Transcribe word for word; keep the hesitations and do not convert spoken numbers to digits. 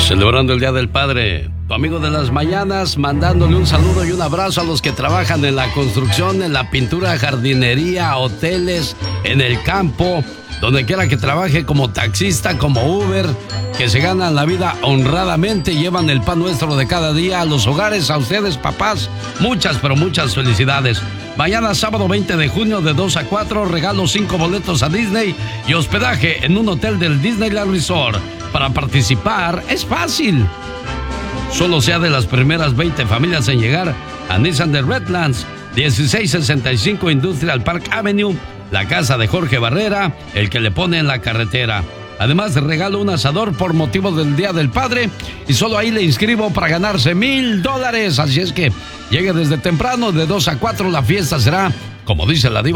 Celebrando el Día del Padre, tu amigo de las mañanas, mandándole un saludo y un abrazo a los que trabajan en la construcción, en la pintura, jardinería, hoteles, en el campo, donde quiera que trabaje, como taxista, como Uber, que se ganan la vida honradamente y llevan el pan nuestro de cada día a los hogares. A ustedes, papás, muchas, pero muchas felicidades. Mañana, sábado veinte de junio, de dos a cuatro, regalo cinco boletos a Disney y hospedaje en un hotel del Disneyland Resort. Para participar es fácil. Solo sea de las primeras veinte familias en llegar a Nissan de Redlands, dieciséis sesenta y cinco Industrial Park Avenue, la casa de Jorge Barrera, el que le pone en la carretera. Además, regalo un asador por motivo del Día del Padre y solo ahí le inscribo para ganarse mil dólares. Así es que llegue desde temprano, de dos a cuatro, la fiesta será, como dice la diva